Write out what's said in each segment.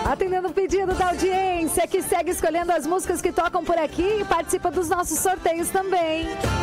Atendendo o pedido da audiência, que segue escolhendo as músicas que tocam por aqui e participa dos nossos sorteios também.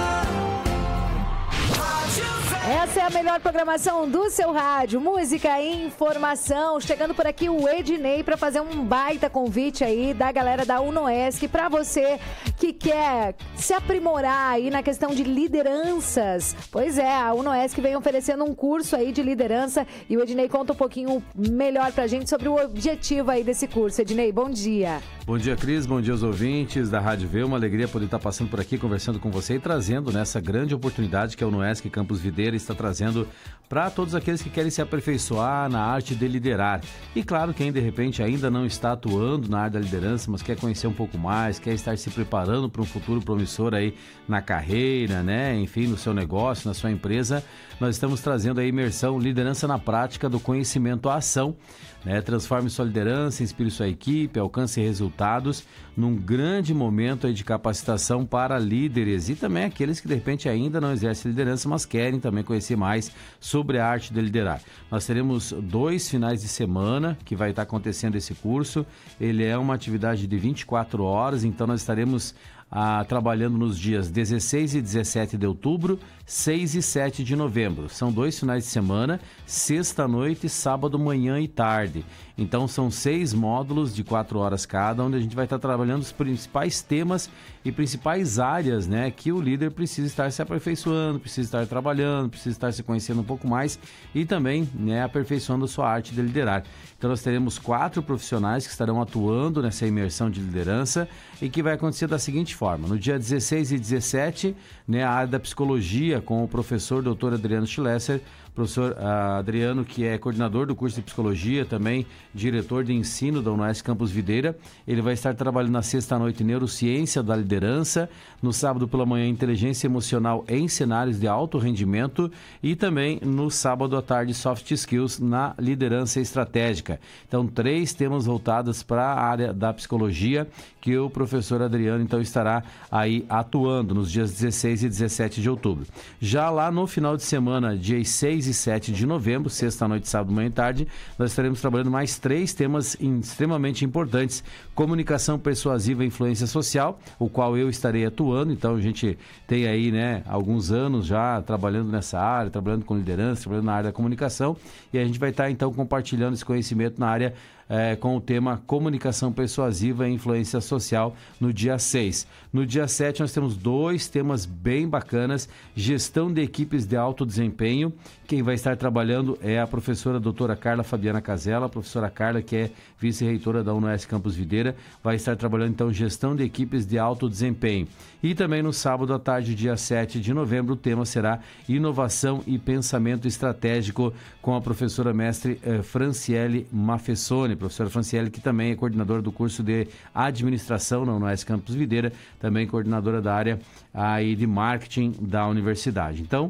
Essa é a melhor programação do seu rádio, música e informação. Chegando por aqui o Ednei para fazer um baita convite aí da galera da UNOESC para você que quer se aprimorar aí na questão de lideranças. Pois é, a UNOESC vem oferecendo um curso aí de liderança e o Ednei conta um pouquinho melhor pra gente sobre o objetivo aí desse curso. Ednei, bom dia. Bom dia, Cris. Bom dia aos ouvintes da Rádio V. Uma alegria poder estar passando por aqui, conversando com você e trazendo nessa grande oportunidade que a UNOESC Campus Videira está trazendo para todos aqueles que querem se aperfeiçoar na arte de liderar. E claro, quem de repente ainda não está atuando na área da liderança, mas quer conhecer um pouco mais, quer estar se preparando para um futuro promissor aí na carreira, né? Enfim, no seu negócio, na sua empresa, nós estamos trazendo a imersão Liderança na Prática do Conhecimento à Ação. Transforme sua liderança, inspire sua equipe, alcance resultados num grande momento aí de capacitação para líderes e também aqueles que de repente ainda não exercem liderança, mas querem também conhecer mais sobre a arte de liderar. Nós teremos 2 finais de semana que vai estar acontecendo esse curso. Ele é uma atividade de 24 horas, então nós estaremos trabalhando nos dias 16 e 17 de outubro, 6 e 7 de novembro. São 2 finais de semana, sexta-noite, sábado, manhã e tarde. Então são 6 módulos de 4 horas cada, onde a gente vai estar trabalhando os principais temas e principais áreas, né, que o líder precisa estar se aperfeiçoando, precisa estar trabalhando, precisa estar se conhecendo um pouco mais e também, né, aperfeiçoando a sua arte de liderar. Então nós teremos 4 profissionais que estarão atuando nessa imersão de liderança e que vai acontecer da seguinte forma: no dia 16 e 17, né, a área da psicologia com o professor Dr. Adriano Schlesser, professor Adriano, que é coordenador do curso de psicologia, também diretor de ensino da UNOESC Campus Videira. Ele vai estar trabalhando na sexta-noite neurociência da liderança, no sábado pela manhã inteligência emocional em cenários de alto rendimento e também no sábado à tarde soft skills na liderança estratégica. Então 3 temas voltados para a área da psicologia que o professor Adriano então estará aí atuando nos dias 16 e 17 de outubro. Já lá no final de semana, dias 6 e 7 de novembro, sexta-noite, sábado, manhã e tarde, nós estaremos trabalhando mais 3 temas extremamente importantes: comunicação persuasiva e influência social, o qual eu estarei atuando. Então a gente tem aí, né, alguns anos já trabalhando nessa área, trabalhando com liderança, trabalhando na área da comunicação, e a gente vai estar então compartilhando esse conhecimento na área com o tema comunicação persuasiva e influência social no dia 6. No dia 7 nós temos 2 temas bem bacanas: gestão de equipes de alto desempenho. Quem vai estar trabalhando é a professora doutora Carla Fabiana Casella. A professora Carla, que é vice-reitora da UNOESC Campus Videira, vai estar trabalhando então gestão de equipes de alto desempenho. E também no sábado à tarde, dia 7 de novembro, o tema será inovação e pensamento estratégico com a professora mestre Franciele Mafessoni. Professora Franciele, que também é coordenadora do curso de administração na UNOESC Campus Videira, também coordenadora da área aí de marketing da universidade. Então,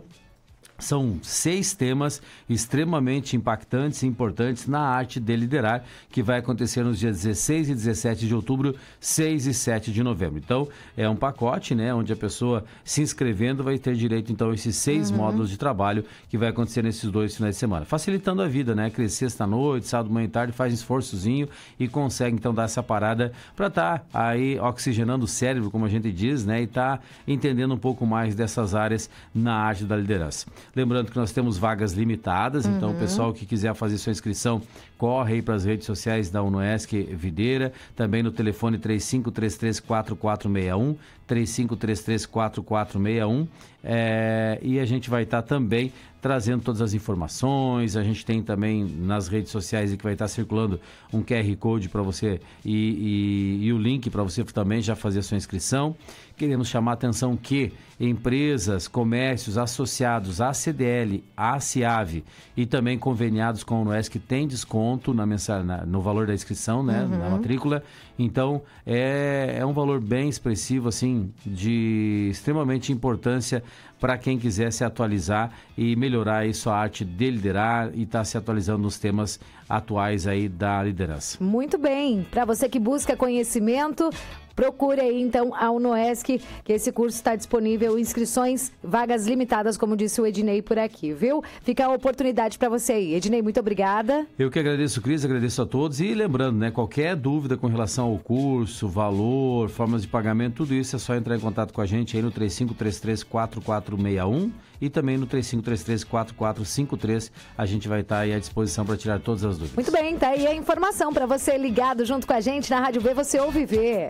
são 6 temas extremamente impactantes e importantes na arte de liderar, que vai acontecer nos dias 16 e 17 de outubro, 6 e 7 de novembro. Então, é um pacote, né, onde a pessoa se inscrevendo vai ter direito, então, a esses 6 módulos de trabalho que vai acontecer nesses 2 finais de semana. Facilitando a vida, né? Crescer sexta-noite, sábado, manhã e tarde, faz um esforçozinho e consegue, então, dar essa parada para estar aí oxigenando o cérebro, como a gente diz, né? E estar entendendo um pouco mais dessas áreas na arte da liderança. Lembrando que nós temos vagas limitadas, então o pessoal que quiser fazer sua inscrição, corre aí para as redes sociais da UNOESC Videira, também no telefone 3533-4461, 3533-4461, e a gente vai estar também trazendo todas as informações. A gente tem também nas redes sociais que vai estar circulando um QR Code para você e o link para você também já fazer a sua inscrição. Queremos chamar a atenção que empresas, comércios associados à CDL, à CIAV e também conveniados com a UNOESC têm desconto no valor da inscrição, né, na matrícula. Então, é um valor bem expressivo, assim, de extremamente importância para quem quiser se atualizar e melhorar aí sua arte de liderar e estar se atualizando nos temas atuais aí da liderança. Muito bem. Para você que busca conhecimento, procure aí então a UNOESC, que esse curso está disponível, inscrições, vagas limitadas, como disse o Ednei por aqui, viu? Fica a oportunidade para você aí. Ednei, muito obrigada. Eu que agradeço, Cris, agradeço a todos. E lembrando, né, qualquer dúvida com relação ao curso, valor, formas de pagamento, tudo isso é só entrar em contato com a gente aí no 3533-4461 e também no 3533-4453. A gente vai estar aí à disposição para tirar todas as dúvidas. Muito bem, tá aí a informação para você ligado junto com a gente na Rádio V, você ouve ver.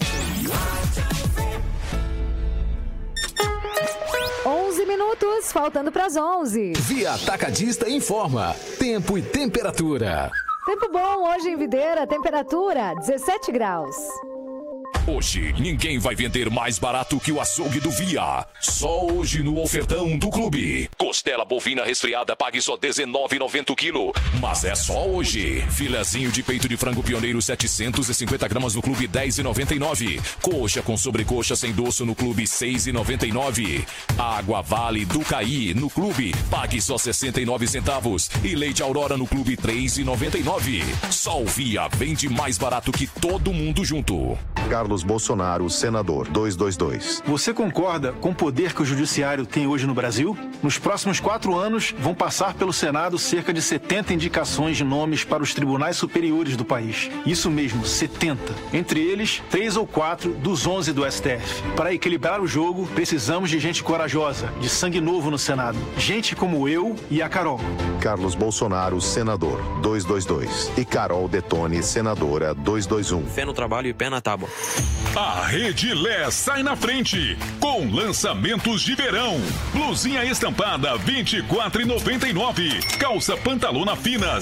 11 minutos, faltando para as 11. Via Atacadista informa. Tempo e temperatura. Tempo bom hoje em Videira, temperatura 17 graus. Hoje, ninguém vai vender mais barato que o açougue do Via. Só hoje no ofertão do clube. Costela bovina resfriada, pague só R$19,90 o quilo. Mas é só hoje. Filezinho de peito de frango pioneiro, 750 gramas no clube, R$10,99. Coxa com sobrecoxa sem doço no clube, R$6,99. Água Vale do Caí no clube, pague só 69 centavos. E leite Aurora no clube, R$3,99. Só o Via vende mais barato que todo mundo junto. Carlos Bolsonaro, senador, 222. Você concorda com o poder que o judiciário tem hoje no Brasil? Nos próximos 4 anos, vão passar pelo Senado cerca de 70 indicações de nomes para os tribunais superiores do país. Isso mesmo, 70. Entre eles, 3 ou 4 dos 11 do STF. Para equilibrar o jogo, precisamos de gente corajosa, de sangue novo no Senado. Gente como eu e a Carol. Carlos Bolsonaro, senador, 222. E Carol Detone, senadora, 221. Fé no trabalho e pé na tábua. A Rede Lé sai na frente com lançamentos de verão. Blusinha estampada R$24,99. Calça pantalona fina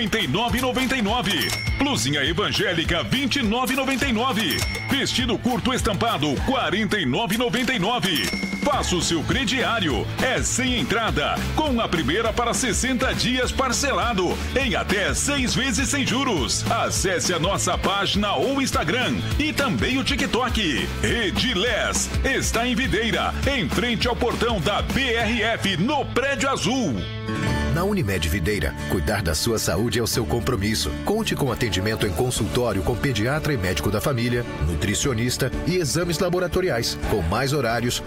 R$59,99. Blusinha evangélica R$29,99. Vestido curto estampado R$49,99. Faça o seu crediário. É sem entrada, com a primeira para 60 dias parcelado em até 6 vezes sem juros. Acesse a nossa página ou Instagram e também o TikTok. Rede Lés está em Videira, em frente ao portão da BRF, no Prédio Azul. Na Unimed Videira, cuidar da sua saúde é o seu compromisso. Conte com atendimento em consultório com pediatra e médico da família, nutricionista e exames laboratoriais, com mais horários,